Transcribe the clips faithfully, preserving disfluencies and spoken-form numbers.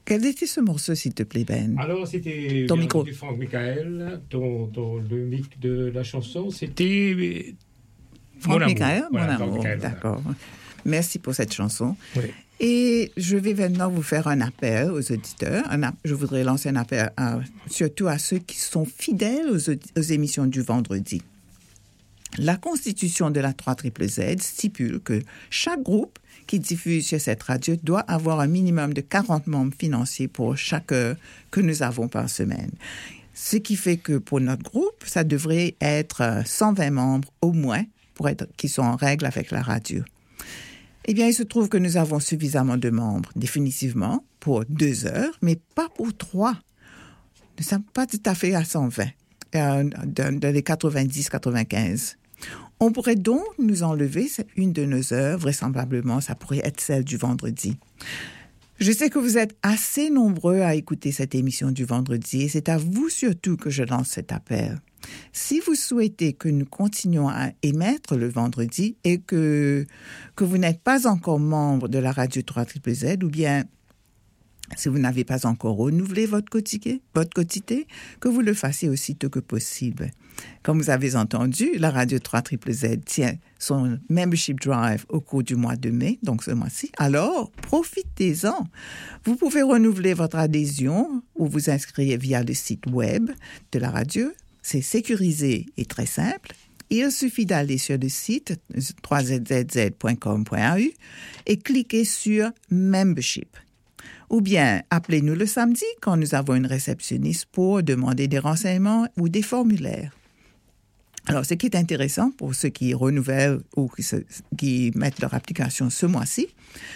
Quel était ce morceau, s'il te plaît, Ben? Alors, c'était ton micro. Du Franck Michael. Ton, ton, le mic de la chanson, c'était Franck Mon Michael, amour. Voilà, Mon Franck amour. Michael, D'accord. Voilà. Merci pour cette chanson. Oui. Et je vais maintenant vous faire un appel aux auditeurs. Un app- je voudrais lancer un appel à, surtout à ceux qui sont fidèles aux, aux émissions du vendredi. La Constitution de la trois Z Z stipule que chaque groupe qui diffuse sur cette radio doit avoir un minimum de quarante membres financiers pour chaque heure que nous avons par semaine. Ce qui fait que pour notre groupe, ça devrait être cent vingt membres au moins pour être, qui sont en règle avec la radio. Eh bien, il se trouve que nous avons suffisamment de membres, définitivement, pour deux heures, mais pas pour trois. Nous ne sommes pas tout à fait à cent vingt, euh, dans, dans les quatre-vingt-dix quatre-vingt-quinze. On pourrait donc nous enlever une de nos heures, vraisemblablement, ça pourrait être celle du vendredi. Je sais que vous êtes assez nombreux à écouter cette émission du vendredi et c'est à vous surtout que je lance cet appel. Si vous souhaitez que nous continuions à émettre le vendredi et que, que vous n'êtes pas encore membre de la radio trois Z Z ou bien si vous n'avez pas encore renouvelé votre quotité, votre quotité, que vous le fassiez aussitôt que possible. Comme vous avez entendu, la radio trois Z Z tient son membership drive au cours du mois de mai, donc ce mois-ci. Alors, profitez-en. Vous pouvez renouveler votre adhésion ou vous inscrire via le site web de la radio. C'est sécurisé et très simple. Il suffit d'aller sur le site trois z z z point com point a u et cliquer sur Membership. Ou bien, appelez-nous le samedi quand nous avons une réceptionniste pour demander des renseignements ou des formulaires. Alors, ce qui est intéressant pour ceux qui renouvellent ou qui, se, qui mettent leur application ce mois-ci,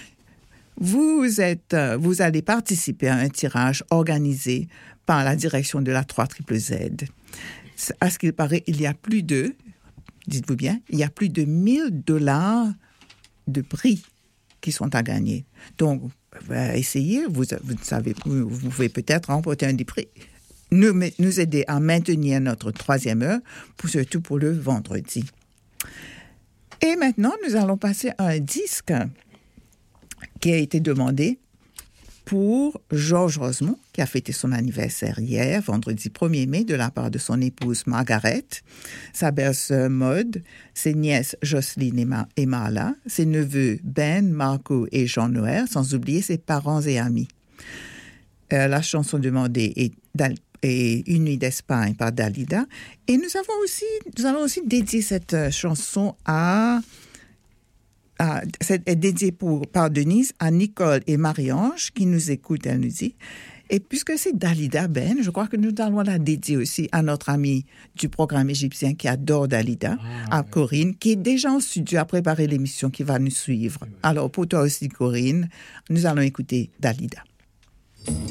vous, êtes, vous allez participer à un tirage organisé par la direction de la trois Z Z. À ce qu'il paraît, il y a plus de, dites-vous bien, il y a plus de mille dollars de prix qui sont à gagner. Donc, essayez, vous, vous, savez, vous, vous pouvez peut-être remporter un des prix. Nous, nous aider à maintenir notre troisième heure, pour, surtout pour le vendredi. Et maintenant, nous allons passer à un disque qui a été demandé pour Georges Rosemont, qui a fêté son anniversaire hier, vendredi premier mai, de la part de son épouse Margaret, sa belle-sœur Maude, ses nièces Jocelyne et, Ma- et Marla, ses neveux Ben, Marco et Jean-Noël, sans oublier ses parents et amis. Euh, la chanson demandée est, est Une nuit d'Espagne par Dalida. Et nous, avons aussi, nous allons aussi dédier cette chanson à... Ah, c'est dédié pour, par Denise à Nicole et Marie-Ange qui nous écoutent, elle nous dit. Et puisque c'est Dalida Ben, je crois que nous allons la dédier aussi à notre amie du programme égyptien qui adore Dalida, ah, à Corinne, qui est déjà en studio à préparer l'émission qui va nous suivre. Alors pour toi aussi, Corinne, nous allons écouter Dalida.